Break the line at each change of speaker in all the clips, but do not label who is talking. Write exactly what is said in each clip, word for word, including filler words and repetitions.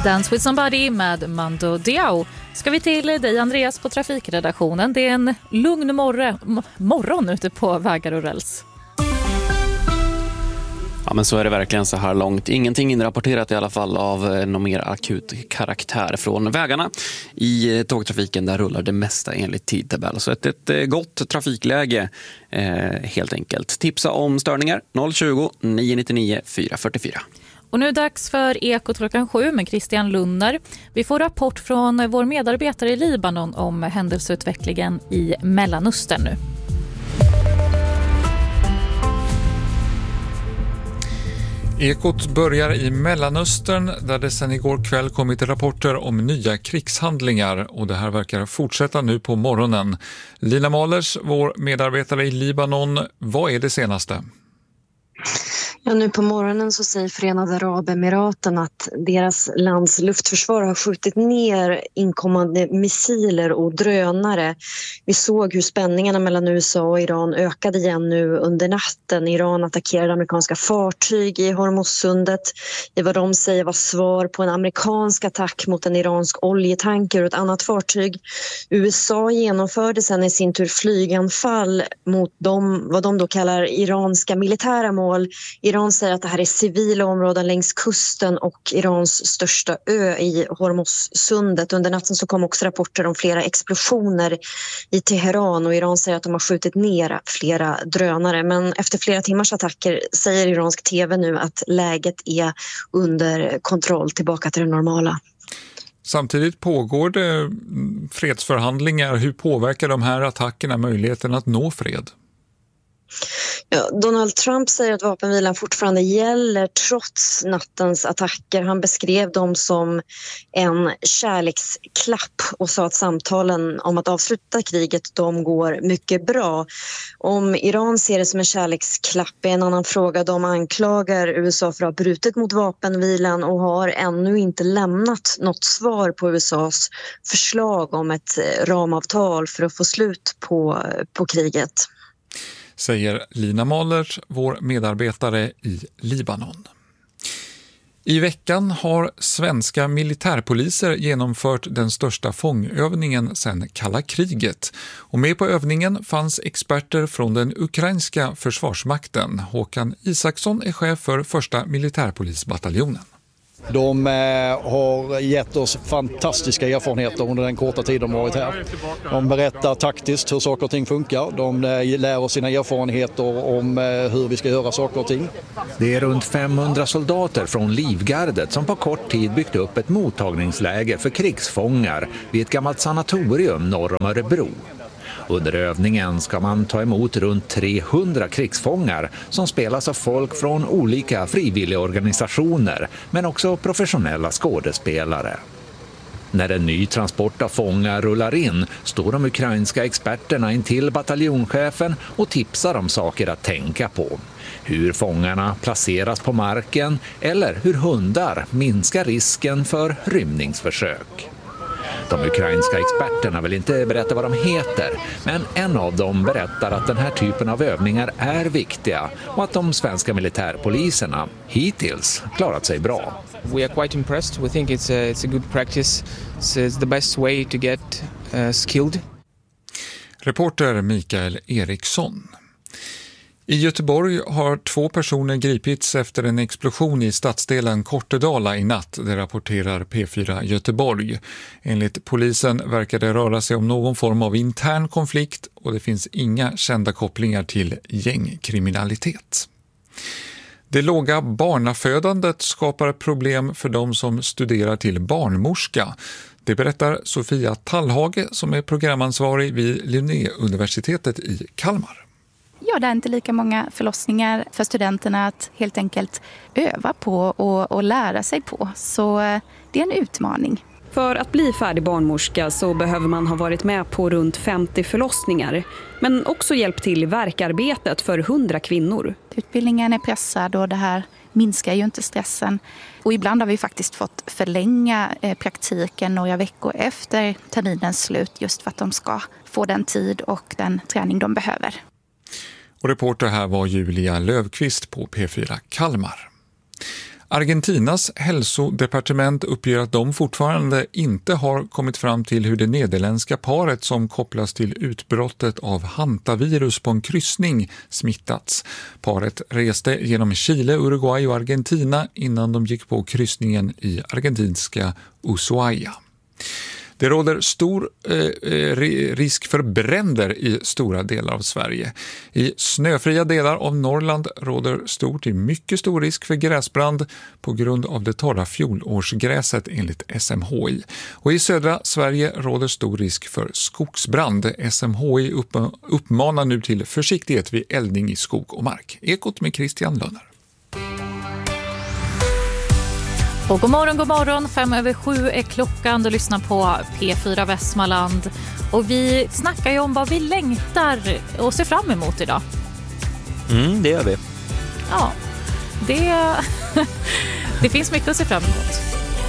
Dance with somebody med Mando Diao. Ska vi till dig, Andreas, på trafikredaktionen. Det är en lugn morgon, morgon ute på vägar och räls.
Ja, men så är det verkligen så här långt. Ingenting inrapporterat i alla fall av någon mer akut karaktär från vägarna. I tågtrafiken där rullar det mesta enligt tidtabell. Så ett, ett gott trafikläge eh, helt enkelt. Tipsa om störningar noll tjugo, nio nio nio, fyra fyra fyra.
Och nu är det dags för Eko klockan sju med Christian Lundner. Vi får rapport från vår medarbetare i Libanon om händelseutvecklingen i Mellanöstern nu.
Ekot börjar i Mellanöstern där det sedan igår kväll kommit rapporter om nya krigshandlingar och det här verkar fortsätta nu på morgonen. Lina Malers, vår medarbetare i Libanon, vad är det senaste?
Ja, nu på morgonen så säger Förenade Arabemiraten att deras lands luftförsvar har skjutit ner inkommande missiler och drönare. Vi såg hur spänningarna mellan U S A och Iran ökade igen nu under natten. Iran attackerade amerikanska fartyg i Hormuzsundet. Det var de säger var svar på en amerikansk attack mot en iransk oljetanker och ett annat fartyg. U S A genomförde sedan i sin tur flyganfall mot dem, vad de då kallar iranska militära mål. Iran säger att det här är civila områden längs kusten och Irans största ö i Hormuzsundet. Under natten så kom också rapporter om flera explosioner i Teheran och Iran säger att de har skjutit ner flera drönare. Men efter flera timmars attacker säger iransk tv nu att läget är under kontroll, tillbaka till det normala.
Samtidigt pågår det fredsförhandlingar. Hur påverkar de här attackerna möjligheten att nå fred?
Ja, Donald Trump säger att vapenvilan fortfarande gäller trots nattens attacker. Han beskrev dem som en kärleksklapp och sa att samtalen om att avsluta kriget de går mycket bra. Om Iran ser det som en kärleksklapp är en annan fråga. De anklagar U S A för att ha brutit mot vapenvilan och har ännu inte lämnat något svar på U S A:s förslag om ett ramavtal för att få slut på, på kriget.
Säger Lina Malers, vår medarbetare i Libanon. I veckan har svenska militärpoliser genomfört den största fångövningen sedan kalla kriget. Och med på övningen fanns experter från den ukrainska försvarsmakten. Håkan Isaksson är chef för första militärpolisbataljonen.
De har gett oss fantastiska erfarenheter under den korta tid de har varit här. De berättar taktiskt hur saker och ting funkar. De lär oss sina erfarenheter om hur vi ska göra saker och ting.
Det är runt femhundra soldater från Livgardet som på kort tid byggt upp ett mottagningsläger för krigsfångar vid ett gammalt sanatorium norr om Örebro. Under övningen ska man ta emot runt trehundra krigsfångar som spelas av folk från olika frivilliga organisationer men också professionella skådespelare. När en ny transport av fångar rullar in står de ukrainska experterna in till bataljonschefen och tipsar om saker att tänka på. Hur fångarna placeras på marken eller hur hundar minskar risken för rymningsförsök. De ukrainska experterna vill inte berätta vad de heter, men en av dem berättar att den här typen av övningar är viktiga och att de svenska militärpoliserna hittills klarat sig bra.
We are quite impressed. We think it's a, it's a good practice. It's, it's the best way to get uh, skilled.
Reporter Mikael Eriksson. I Göteborg har två personer gripits efter en explosion i stadsdelen Kortedala i natt, det rapporterar P fyra Göteborg. Enligt polisen verkar det röra sig om någon form av intern konflikt och det finns inga kända kopplingar till gängkriminalitet. Det låga barnafödandet skapar problem för de som studerar till barnmorska. Det berättar Sofia Tallhage som är programansvarig vid Linnéuniversitetet i Kalmar.
Ja, det är inte lika många förlossningar för studenterna att helt enkelt öva på och, och lära sig på. Så det är en utmaning.
För att bli färdig barnmorska så behöver man ha varit med på runt femtio förlossningar. Men också hjälpt till i verkarbetet för hundra kvinnor.
Utbildningen är pressad och det här minskar ju inte stressen. Och ibland har vi faktiskt fått förlänga praktiken några veckor efter terminens slut just för att de ska få den tid och den träning de behöver.
Och reporter här var Julia Lövqvist på P fyra Kalmar. Argentinas hälsodepartement uppger att de fortfarande inte har kommit fram till hur det nederländska paret som kopplas till utbrottet av hantavirus på en kryssning smittats. Paret reste genom Chile, Uruguay och Argentina innan de gick på kryssningen i argentinska Ushuaia. Det råder stor eh, risk för bränder i stora delar av Sverige. I snöfria delar av Norrland råder stor till mycket stor risk för gräsbrand på grund av det torra fjolårsgräset enligt S M H I. Och i södra Sverige råder stor risk för skogsbrand. S M H I upp, uppmanar nu till försiktighet vid eldning i skog och mark. Ekot med Christian Lönner.
Och god morgon, god morgon. Fem över sju är klockan. Du lyssnar på P fyra Västmanland. Och vi snackar ju om vad vi längtar och ser fram emot idag.
Mm, det gör vi.
Ja, det, det finns mycket att se fram emot.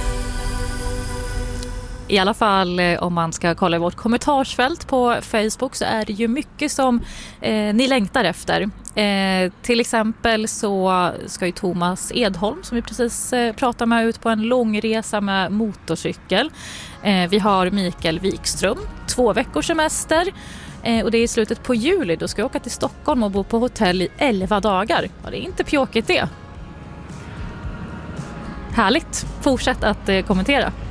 I alla fall om man ska kolla i vårt kommentarsfält på Facebook så är det ju mycket som eh, ni längtar efter. Eh, till exempel så ska ju Thomas Edholm som vi precis eh, pratade med ut på en lång resa med motorcykel. Eh, vi har Mikael Wikström, två veckors semester. Eh, och det är i slutet på juli, då ska jag åka till Stockholm och bo på hotell i elva dagar. Ja, det är inte pjåkigt det. Härligt, fortsätt att eh, kommentera.